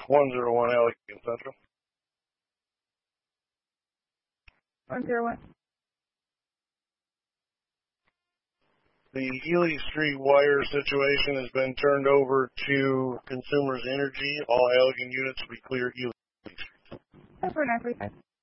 101 Allegheny Central. 101. The Ely Street wire situation has been turned over to Consumers Energy. All Allegheny units will be clear Ely Street. 4935.